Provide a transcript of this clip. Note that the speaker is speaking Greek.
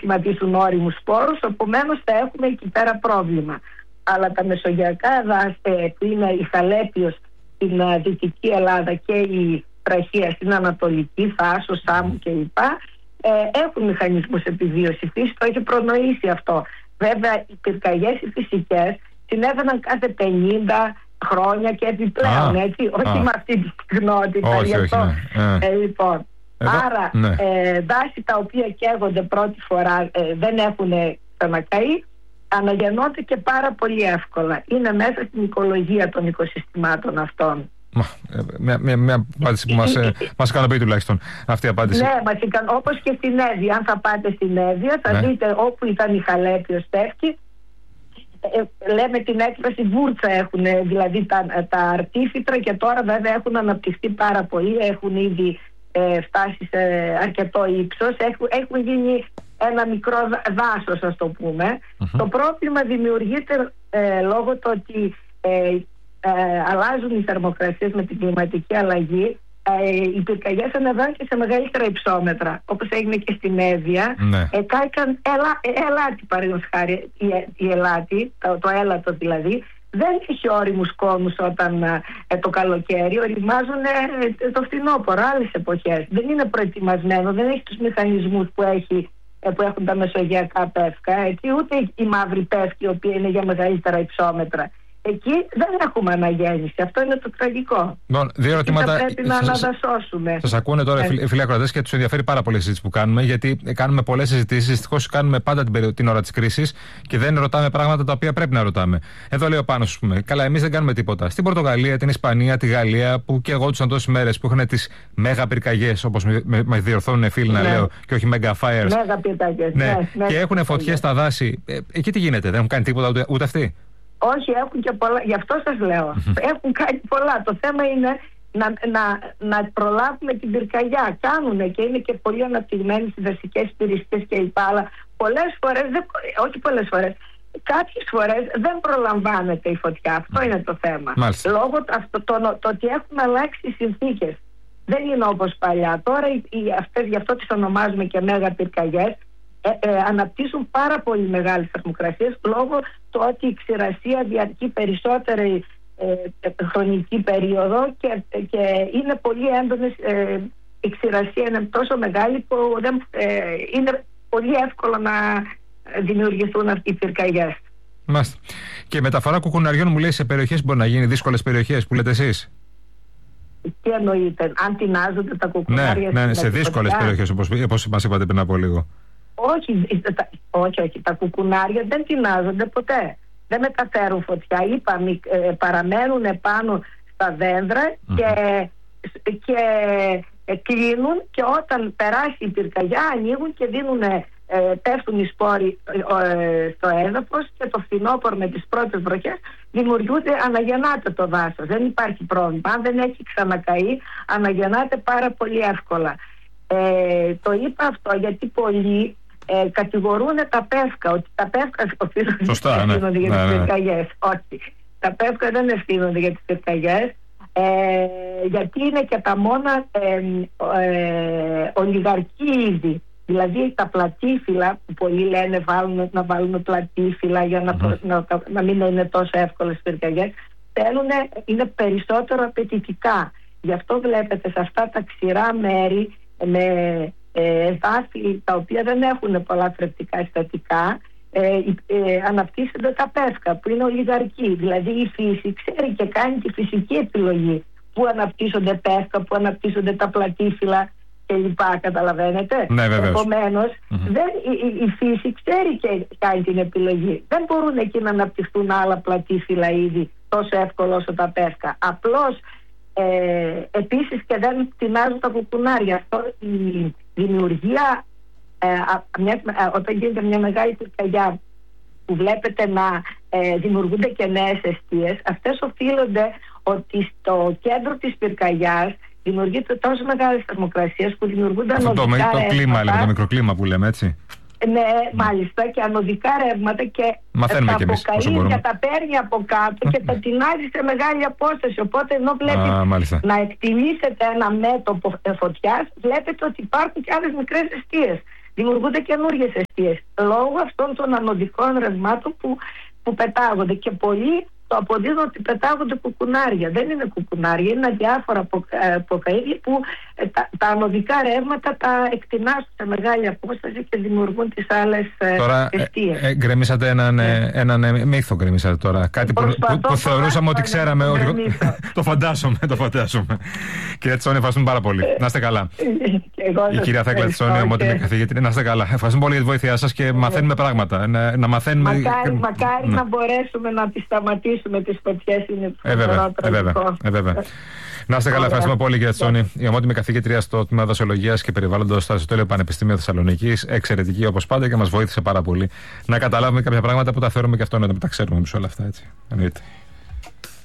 σχηματίσουν όριμους σπόρους, επομένως θα έχουμε εκεί πέρα πρόβλημα. Αλλά τα μεσογειακά δάση που είναι η Χαλέπιος στην Δυτική Ελλάδα και η Τραχία στην Ανατολική, Θάσο, Σάμου κλπ. Έχουν μηχανισμούς επιβίωσης. Η φύση το έχει προνοήσει αυτό. Βέβαια, οι πυρκαγιές οι φυσικές συνέβαιναν κάθε 50 χρόνια και επιπλέον, έτσι, όχι με αυτή τη πυκνότητα. Λοιπόν, άρα δάση τα οποία καίγονται πρώτη φορά δεν έχουν ξανακαεί, αναγεννώνται και πάρα πολύ εύκολα. Είναι μέσα στην οικολογία των οικοσυστημάτων αυτών. Μια απάντηση που μας ικανοποιεί τουλάχιστον αυτή η απάντηση. Ναι, όπως και στην Εύβοια. Αν θα πάτε στην Εύβοια θα δείτε όπου ήταν η Χαλέπιος στέφκη, λέμε την έκφραση βούρτσα έχουν, δηλαδή τα αρτίφυτρα, και τώρα βέβαια έχουν αναπτυχθεί πάρα πολύ, έχουν ήδη φτάσει σε αρκετό ύψος, έχουν γίνει ένα μικρό δάσος, ας το πούμε. Το πρόβλημα δημιουργείται λόγω του ότι αλλάζουν οι θερμοκρασίες με την κλιματική αλλαγή. Οι πυρκαγιές ανεβαίνουν και σε μεγαλύτερα υψόμετρα, όπως έγινε και στην Εύβοια. Κάηκαν ελάτι, παραδείγματος χάρη, η ελάτι, το έλατο δηλαδή, δεν έχει όριμους κόμους όταν το καλοκαίρι, οριμάζουν το φθινόπωρο, άλλες εποχές. Δεν είναι προετοιμασμένο, δεν έχει τους μηχανισμούς που έχουν τα μεσογειακά πεύκα, έτσι, ούτε η μαύρη πεύκη, η οποία είναι για μεγαλύτερα υψόμετρα. Εκεί δεν έχουμε αναγέννηση. Αυτό είναι το τραγικό. Δύο ερωτήματα. Θα πρέπει να αναδασώσουμε. Σας ακούνε τώρα οι φίλοι ακροατές και τους ενδιαφέρει πάρα πολύ η συζήτηση που κάνουμε, γιατί κάνουμε πολλές συζητήσεις. Δυστυχώς κάνουμε πάντα την ώρα της κρίσης και δεν ρωτάμε πράγματα τα οποία πρέπει να ρωτάμε. Εδώ λέει ο Πάνος, ας πούμε. Καλά, εμείς δεν κάνουμε τίποτα. Στην Πορτογαλία, την Ισπανία, τη Γαλλία, που και εγώ τόσες μέρες που είχαν τις μέγα πυρκαγιές, όπως με διορθώνουν οι φίλοι να λέω, και όχι mega fires. Μέγα πυρκαγιές. Και έχουν φωτιές στα δάση. Εκεί τι γίνεται, δεν έχουν κάνει τίποτα ούτε αυτοί? Όχι, έχουν και πολλά. Γι' αυτό σας λέω. Έχουν κάνει πολλά. Το θέμα είναι να προλάβουμε την πυρκαγιά. Κάνουνε και είναι και πολύ αναπτυγμένοι στις δασικές υπηρεσίες κλπ. Αλλά πολλές φορές, όχι πολλές φορές, κάποιες φορές δεν προλαμβάνεται η φωτιά. Αυτό είναι το θέμα. Λόγω το ότι έχουμε αλλάξει οι συνθήκες. Δεν είναι όπως παλιά. Τώρα γι' αυτό τις ονομάζουμε και μέγα πυρκαγιές. Αναπτύσσουν πάρα πολύ μεγάλες θερμοκρασίες λόγω του ότι η ξηρασία διαρκεί περισσότερη χρονική περίοδο και είναι πολύ έντονες. Η ξηρασία είναι τόσο μεγάλη που είναι πολύ εύκολο να δημιουργηθούν αυτοί οι πυρκαγιές. Μάλιστα. Και μεταφορά κουκουναριών, μου λέει, σε περιοχές μπορεί να γίνει, δύσκολες περιοχές που λέτε εσείς? Τι εννοείτε, αν τεινάζονται τα κουκουνάρια? Ναι, σε δύσκολες περιοχές όπως μας είπατε πριν από λίγο. Όχι, τα κουκουνάρια δεν τεινάζονται ποτέ. Δεν μεταφέρουν φωτιά. Είπαμε, παραμένουν πάνω στα δέντρα και κλείνουν, και όταν περάσει η πυρκαγιά ανοίγουν και πέφτουν οι σπόροι στο έδαφος, και το φθινόπωρο με τις πρώτες βροχές αναγεννάται το δάσος. Δεν υπάρχει πρόβλημα. Αν δεν έχει ξανακαεί, αναγεννάται πάρα πολύ εύκολα. Το είπα αυτό γιατί πολλοί κατηγορούν τα πεύκα, ότι τα πεύκα ευθύνονται για τις πυρκαγιές. Όχι, τα πεύκα δεν ευθύνονται για τις πυρκαγιές, γιατί είναι και τα μόνα ολιγαρκή είδη. Δηλαδή τα πλατήφυλλα, που πολλοί λένε να βάλουν πλατήφυλλα για να μην είναι τόσο εύκολες πυρκαγιές, είναι περισσότερο απαιτητικά. Γι' αυτό βλέπετε σε αυτά τα ξηρά μέρη με δάση τα οποία δεν έχουν πολλά θρεπτικά συστατικά, αναπτύσσονται τα πεύκα που είναι ολιγαρκή. Δηλαδή η φύση ξέρει και κάνει τη φυσική επιλογή που αναπτύσσονται πεύκα, που αναπτύσσονται τα πλατήφυλλα κλπ. Καταλαβαίνετε? Ναι, επομένως η φύση ξέρει και κάνει την επιλογή. Δεν μπορούν εκεί να αναπτυχθούν άλλα πλατήφυλλα ήδη τόσο εύκολο όσο τα πεύκα. Απλώς επίσης και δεν τεινάζουν τα κουκουνάρια. Αυτό η δημιουργία, όταν γίνεται μια μεγάλη πυρκαγιά που βλέπετε να δημιουργούνται και νέες εστίες, αυτές οφείλονται ότι στο κέντρο της πυρκαγιάς δημιουργείται τόσο μεγάλες θερμοκρασίες που δημιουργούνται ανωδικά το κλίμα, λέμε, το μικροκλίμα που λέμε, έτσι. Ναι, μάλιστα, και ανωδικά ρεύματα, και μαθαίνουμε τα αποκαλύψια τα παίρνει από κάτω και τα τεινάζει σε μεγάλη απόσταση. Οπότε ενώ βλέπετε να εκτιλήσετε ένα μέτωπο φωτιάς, βλέπετε ότι υπάρχουν και άλλες μικρές εστίες. δημιουργούνται καινούργιες αιστείες λόγω αυτών των ανωδικών ρευμάτων που πετάγονται, και πολλοί το αποδίδουν ότι πετάγονται κουκουνάρια. Δεν είναι κουκουνάρια, είναι διάφορα αποκαίδια που τα ανωδικά ρεύματα τα εκτινάσουν σε μεγάλη απόσταση και δημιουργούν τις άλλες αιστείες. Τώρα γκρεμίσατε έναν μύθο, γκρεμίσατε τώρα. Κάτι που θεωρούσαμε ότι ξέραμε. Το φαντάζομαι. Κυρία Τσόνη, ευχαριστούμε πάρα πολύ. Να είστε καλά. Η κυρία Θέκλα Τσόνη, ομότιμη καθηγήτρια. Να είστε καλά. Ευχαριστούμε πολύ για τη βοήθειά σας και μαθαίνουμε πράγματα. Μακάρι να μπορέσουμε να τη σταματήσουμε. Με τις φωτιές είναι βέβαια. Να είστε καλά, ευχαριστούμε πολύ κυρία Τσόνη. Η ομότιμη καθηγήτρια στο τμήμα Δασολογίας και Περιβάλλοντος στο Αριστοτέλειο Πανεπιστήμιο Θεσσαλονίκης. Εξαιρετική όπως πάντα και μας βοήθησε πάρα πολύ να καταλάβουμε κάποια πράγματα που τα θεωρούμε και αυτονόητα, που τα ξέρουμε εμείς όλα αυτά, έτσι. Εννοείται.